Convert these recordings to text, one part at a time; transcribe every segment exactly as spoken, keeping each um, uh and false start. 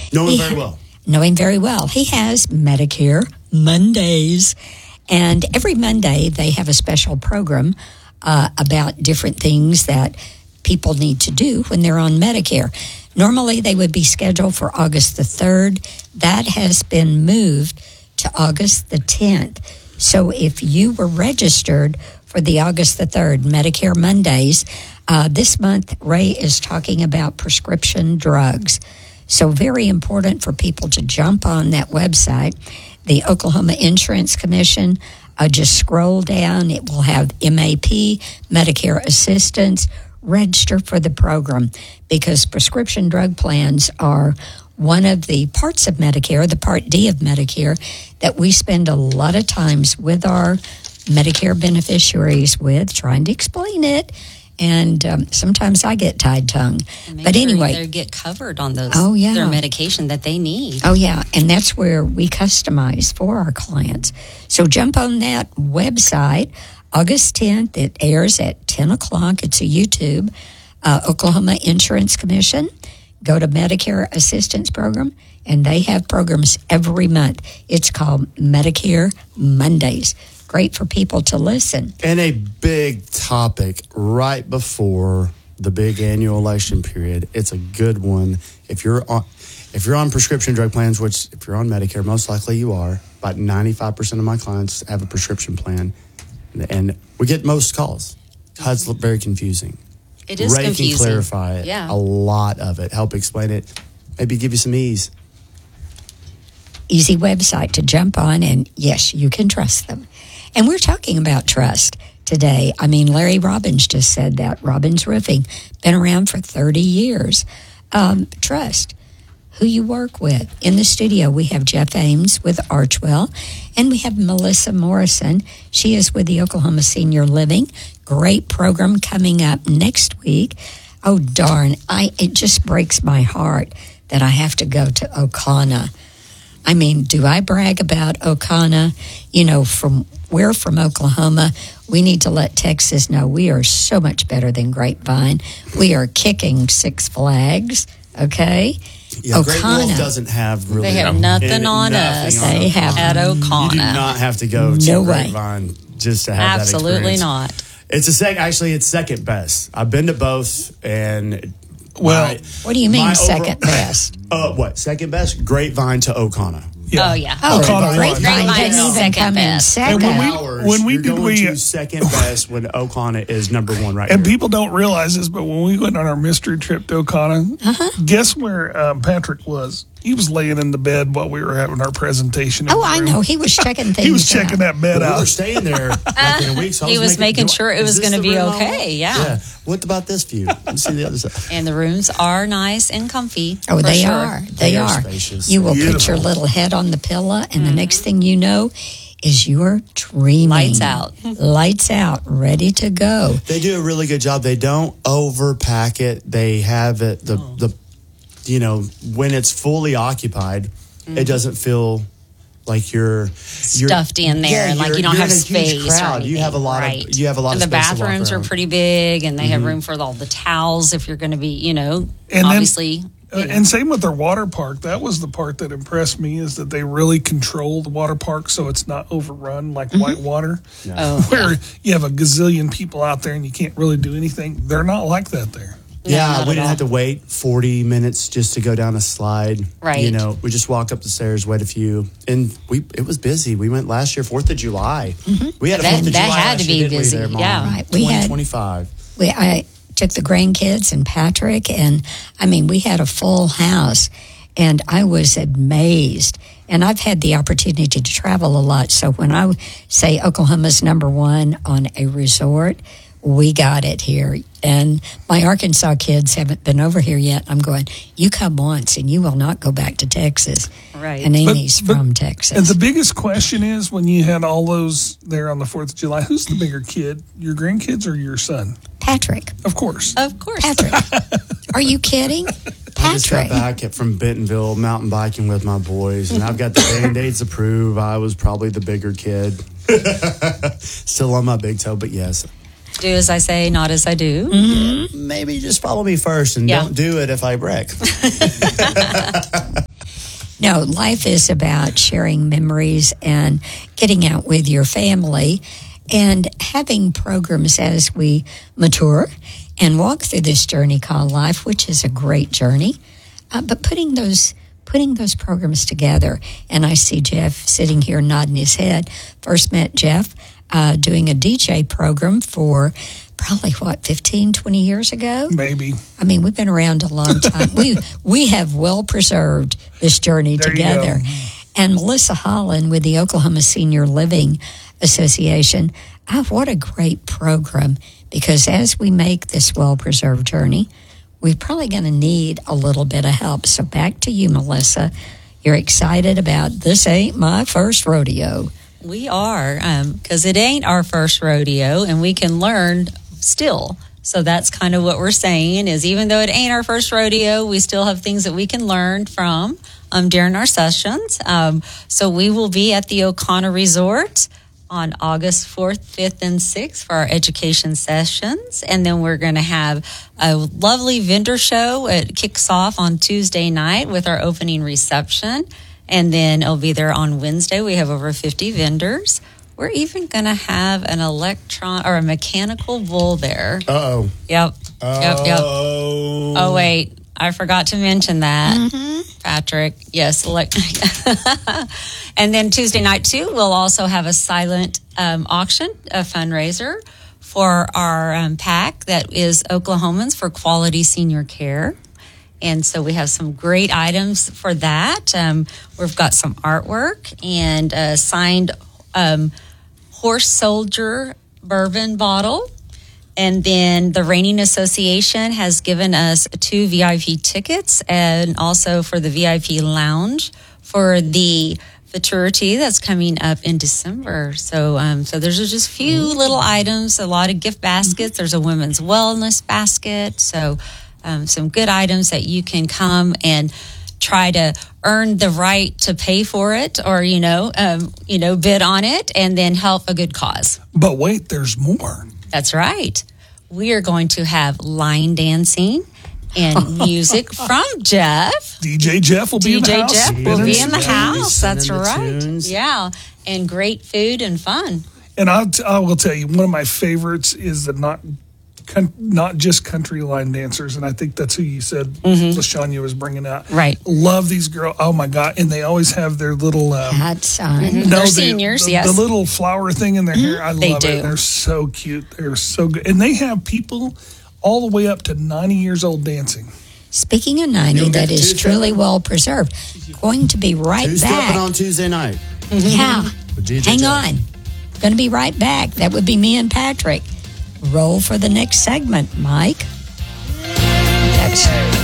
Know him He very ha- well. Know him very well. He has Medicare Mondays, and every Monday they have a special program uh, about different things that people need to do when they're on Medicare. Normally they would be scheduled for August the third. That has been moved to August the tenth. So if you were registered for the August the third Medicare Mondays, uh, this month Ray is talking about prescription drugs. So very important for people to jump on that website, the Oklahoma Insurance Commission. Uh, just scroll down. It will have M A P, Medicare Assistance. Register for the program, because prescription drug plans are one of the parts of Medicare, the Part D of Medicare, that we spend a lot of times with our Medicare beneficiaries with, trying to explain it. And um, sometimes I get tied-tongued. But anyway. They get covered on those, oh, yeah. their medication that they need. Oh, yeah. And that's where we customize for our clients. So jump on that website. August tenth, it airs at ten o'clock. It's a YouTube. Uh, Oklahoma Insurance Commission. Go to Medicare Assistance Program, and they have programs every month. It's called Medicare Mondays. Great for people to listen. And a big topic right before the big annual election period. It's a good one. If you're on, if you're on prescription drug plans, which if you're on Medicare, most likely you are. About ninety-five percent of my clients have a prescription plan, and we get most calls. It's very confusing. It is Ray confusing. can clarify it, yeah. a lot of it, help explain it, maybe give you some ease. Easy website to jump on, and yes, you can trust them. And we're talking about trust today. I mean, Larry Robbins just said that. Robbins Roofing, been around for thirty years. Um, trust who you work with. In the studio, we have Jeff Ames with Archwell, and we have Melissa Morrison. She is with the Oklahoma Senior Living. Great program coming up next week. Oh, darn. I it just breaks my heart that I have to go to Oconah. I mean, do I brag about Oconah? You know, from we're from Oklahoma. We need to let Texas know we are so much better than Grapevine. We are kicking Six Flags, okay? Yeah, Great Wolf doesn't have really... They have nothing any- on nothing us. on They have at Oconah. You do not have to go to No way. Grapevine just to have Absolutely that experience. not. It's a sec. Actually, it's second best. I've been to both, and Well, my- What do you mean my second overall- best? Uh, what second best? Grapevine to Oconah. yeah. Oh, yeah. Oh, Oconah Grapevine won. Grapevine didn't is even second come in best. second. And when we- Hours, when we you're did going we- to second best when Oconah is number one right And here. people don't realize this, but when we went on our mystery trip to Oconah, Uh-huh. guess where um, Patrick was? He was laying in the bed while we were having our presentation. in Oh, the I room. know. He was checking things He was out. checking that bed But we were out. staying there like in a week. So I He was making do I- sure it is was this gonna the be room I okay, want? yeah. Yeah. What about this view? Let's see the other side. And the rooms are nice and comfy. Oh, for they sure. are. They, They are are. spacious. You will put Beautiful. your little head on the pillow, and the next thing you know is you're dreaming. Lights out. Lights out, ready to go. They do a really good job. They don't overpack it. They have it the Oh. the you know when it's fully occupied, Mm-hmm. it doesn't feel like you're, you're Stuffed in there, yeah, like you're- you don't you're have in a space. huge or crowd. You have a anything. lot right. of you have a lot and of the space to walk bathrooms are around. pretty big, and they have room for all the towels if you're going to be, you know, then- obviously. Uh, and same with their water park. That was the part that impressed me, is that they really control the water park so it's not overrun like Whitewater, Oh, where you have a gazillion people out there and you can't really do anything. They're not like that there. Yeah, not we at didn't all. have to wait forty minutes just to go down a slide. Right. You know, we just walked up the stairs, wait a few, and we it was busy. We went last year, Fourth of July. We had a That- Fourth of that July had last to year, be didn't we, busy, there, Mom? yeah. Right, we had- twenty twenty-five. We, I took the grandkids and Patrick, and I mean, we had a full house, and I was amazed. And I've had the opportunity to travel a lot, so when I say Oklahoma's number one on a resort, we got it here. And my Arkansas kids haven't been over here yet. I'm going, you come once and you will not go back to Texas. Right. And But- Amy's but- from Texas. And the biggest question is, when you had all those there on the fourth of July, who's the bigger kid, your grandkids or your son? Patrick. Of course. Of course. Patrick. Are you kidding? I just got Patrick. back from Bentonville mountain biking with my boys, and I've got the Band-Aids to prove I was probably the bigger kid. Still on my big toe, but yes. Do as I say, not as I do. Mm-hmm. Maybe just follow me first and Yeah. don't do it if I wreck. No, life is about sharing memories and getting out with your family and having programs as we mature and walk through this journey called life, which is a great journey. Uh, but putting those putting those programs together, and I see Jeff sitting here nodding his head. First met Jeff uh, doing a D J program for probably, what, fifteen, twenty years ago? Maybe. I mean, we've been around a long time. we we have well preserved this journey There you together. go. And Melissa Holland with the Oklahoma Senior Living Association, oh, what a great program, because as we make this well preserved journey, we're probably going to need a little bit of help. So back to you, Melissa. You're excited about This Ain't My First Rodeo. We are, because it ain't our first rodeo, and we can learn still. So that's kind of what we're saying, is even though it ain't our first rodeo, we still have things that we can learn from um, during our sessions. Um, so we will be at the O'Connor Resort on August fourth, fifth, and sixth for our education sessions. And then we're going to have a lovely vendor show. It kicks off on Tuesday night with our opening reception. And then it'll be there on Wednesday. We have over fifty vendors. We're even going to have an electron or a mechanical bull there. Uh-oh. Yep. Oh. Yep, yep. Oh, wait. I forgot to mention that, mm-hmm. Patrick. Yes. Elect- and then Tuesday night, too, we'll also have a silent um, auction, a fundraiser for our um, PAC that is Oklahomans for Quality Senior Care. And so we have some great items for that. Um, we've got some artwork and a signed um, horse soldier bourbon bottle. And then the Reining Association has given us two V I P tickets, and also for the V I P lounge for the Futurity that's coming up in December. So um, so there's just a few little items, a lot of gift baskets. There's a women's wellness basket. So um, some good items that you can come and try to earn the right to pay for it, or, you know, um, you know, bid on it and then help a good cause. But wait, there's more. That's right. We are going to have line dancing and music from Jeff. D J Jeff will be in the D J house. Jeff will be in the Yeah, house. That's sending the right. tunes. Yeah. And great food and fun. And I'll t- I will tell you, one of my favorites is the not con- not just country line dancers, and I think that's who you said mm-hmm. LaShanya was bringing out. Right. Love these girls. Oh my God! And they always have their little um, That's uh, Mm-hmm. no, They're the, seniors, the, yes. the little flower thing in their hair. I They love do. it. They're so cute. They're so good, and they have people all the way up to ninety years old dancing. Speaking of ninety, You'll get that is Tuesday? truly well preserved. Going to be right Two back. stepping on Tuesday night. Yeah. With D J Hang Jeff. on. Going to be right back. That would be me and Patrick. Roll for the next segment, Mike. That's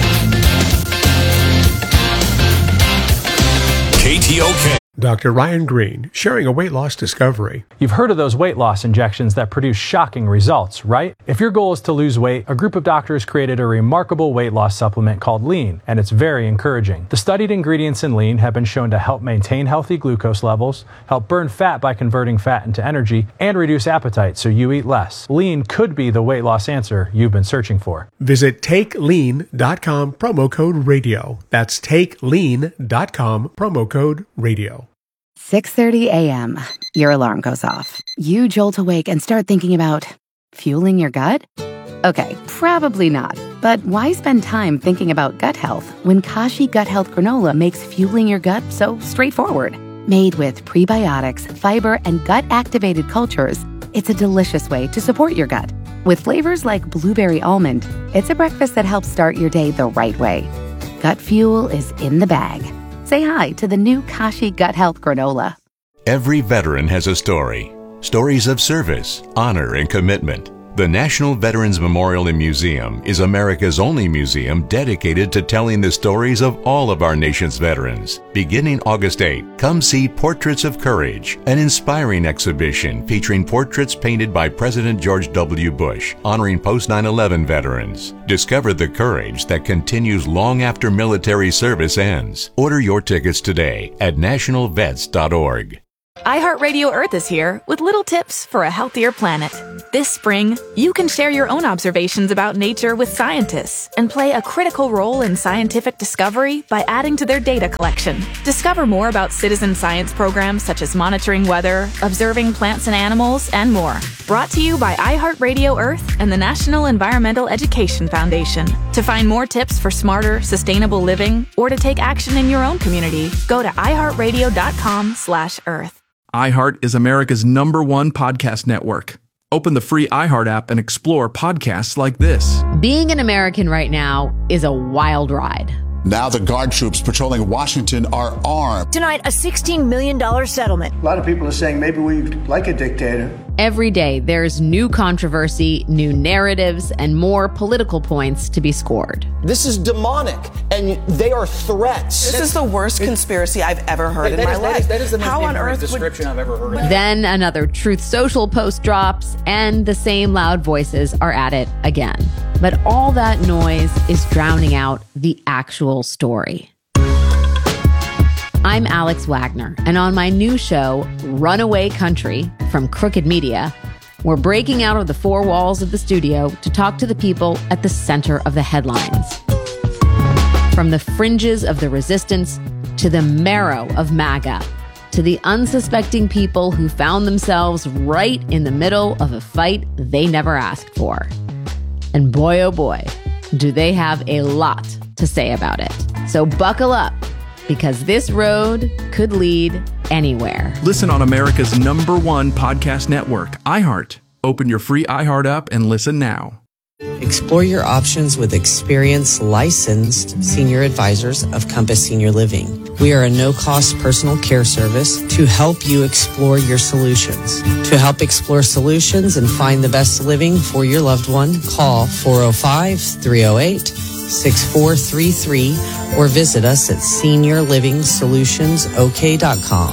K T O K. Doctor Ryan Green, sharing a weight loss discovery. You've heard of those weight loss injections that produce shocking results, right? If your goal is to lose weight, a group of doctors created a remarkable weight loss supplement called Lean, and it's very encouraging. The studied ingredients in Lean have been shown to help maintain healthy glucose levels, help burn fat by converting fat into energy, and reduce appetite so you eat less. Lean could be the weight loss answer you've been searching for. Visit take lean dot com, promo code radio. That's take lean dot com, promo code radio. six thirty a.m. Your alarm goes off. You jolt awake and start thinking about fueling your gut? Okay, probably not. But why spend time thinking about gut health when Kashi Gut Health Granola makes fueling your gut so straightforward? Made with prebiotics, fiber, and gut-activated cultures, it's a delicious way to support your gut. With flavors like blueberry almond, it's a breakfast that helps start your day the right way. Gut fuel is in the bag. Say hi to the new Kashi Gut Health Granola. Every veteran has a story. Stories of service, honor, and commitment. The National Veterans Memorial and Museum is America's only museum dedicated to telling the stories of all of our nation's veterans. Beginning August eighth, come see Portraits of Courage, an inspiring exhibition featuring portraits painted by President George W. Bush, honoring post nine eleven veterans. Discover the courage that continues long after military service ends. Order your tickets today at national vets dot org. iHeartRadio Earth is here with little tips for a healthier planet. This spring, you can share your own observations about nature with scientists and play a critical role in scientific discovery by adding to their data collection. Discover more about citizen science programs such as monitoring weather, observing plants and animals, and more. Brought to you by iHeartRadio Earth and the National Environmental Education Foundation. To find more tips for smarter, sustainable living or to take action in your own community, go to iHeartRadio.com slash Earth. iHeart is America's number one podcast network. Open the free iHeart app and explore podcasts like this. Being an American right now is a wild ride. Now the guard troops patrolling Washington are armed. Tonight, a sixteen million dollars settlement. A lot of people are saying maybe we like a dictator. Every day, there's new controversy, new narratives, and more political points to be scored. This is demonic, and they are threats. This is the worst conspiracy I've ever heard in my life. That is, that is the most How on earth description would... I've ever heard. Then another Truth Social post drops, and the same loud voices are at it again. But all that noise is drowning out the actual story. I'm Alex Wagner, and on my new show, Runaway Country, from Crooked Media, we're breaking out of the four walls of the studio to talk to the people at the center of the headlines. From the fringes of the resistance to the marrow of MAGA, to the unsuspecting people who found themselves right in the middle of a fight they never asked for. And boy, oh boy, do they have a lot to say about it. So buckle up, because this road could lead anywhere. Listen on America's number one podcast network, iHeart. Open your free iHeart app and listen now. Explore your options with experienced, licensed senior advisors of Compass Senior Living. We are a no-cost personal care service to help you explore your solutions. To help explore solutions and find the best living for your loved one, call four oh five, three oh eight, six four three three or visit us at senior living solutions o k dot com.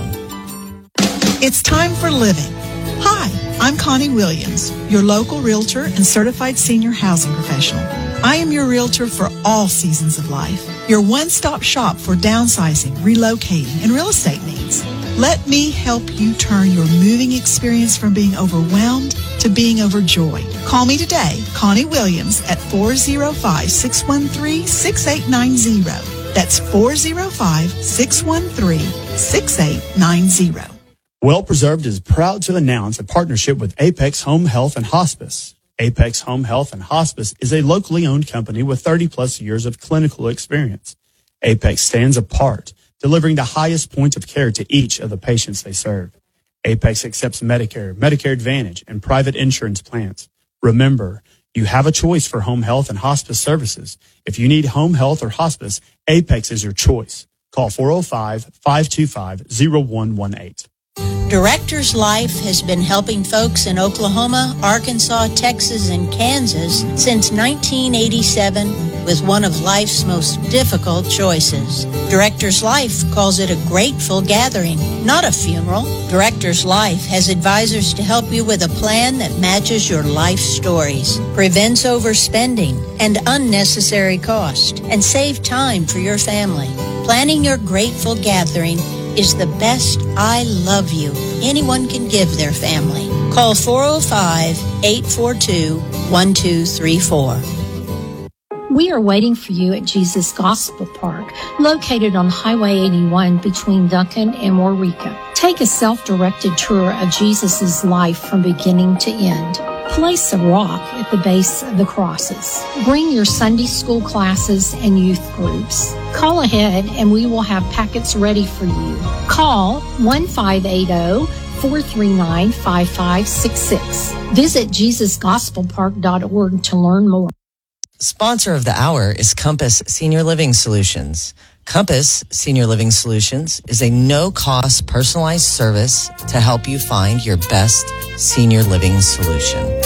It's time for living. Hi, I'm Connie Williams, your local realtor and certified senior housing professional. I am your realtor for all seasons of life, your one-stop shop for downsizing, relocating, and real estate needs. Let me help you turn your moving experience from being overwhelmed to being overjoyed. Call me today, Connie Williams, at four oh five, six one three, six eight nine zero. That's four oh five, six one three, six eight nine zero. Well Preserved is proud to announce a partnership with Apex Home Health and Hospice. Apex Home Health and Hospice is a locally owned company with thirty plus years of clinical experience. Apex stands apart, delivering the highest points of care to each of the patients they serve. Apex accepts Medicare, Medicare Advantage, and private insurance plans. Remember, you have a choice for home health and hospice services. If you need home health or hospice, Apex is your choice. Call four oh five, five two five, oh one one eight. Directors Life has been helping folks in Oklahoma, Arkansas, Texas, and Kansas since nineteen eighty-seven with one of life's most difficult choices. Directors Life calls it a grateful gathering, not a funeral. Directors Life has advisors to help you with a plan that matches your life stories, prevents overspending and unnecessary cost, and save time for your family. Planning your grateful gathering is the best I love you anyone can give their family. Call four oh five, eight four two, one two three four. We are waiting for you at Jesus Gospel Park, located on Highway eighty-one between Duncan and Waurika. Take a self-directed tour of Jesus' life from beginning to end. Place a rock at the base of the crosses. Bring your Sunday school classes and youth groups. Call ahead and we will have packets ready for you. Call one five eight zero, four three nine, five five six six. Visit jesus gospel park dot org to learn more. Sponsor of the hour is Compass Senior Living Solutions. Compass Senior Living Solutions is a no-cost personalized service to help you find your best senior living solution.